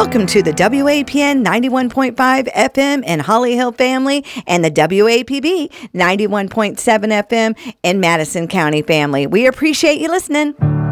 Welcome to the WAPN 91.5 FM in Holly Hill family and the WAPB 91.7 FM in Madison County family. We appreciate you listening.